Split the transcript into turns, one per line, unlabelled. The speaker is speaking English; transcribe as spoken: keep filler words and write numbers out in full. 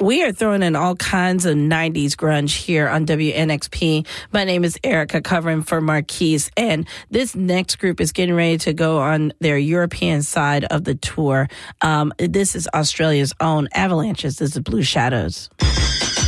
We are throwing in all kinds of nineties grunge here on W N X P. My name is Erica, covering for Marquise, and this next group is getting ready to go on their European side of the tour. Um, this is Australia's own Avalanches. This is Blue Shadows.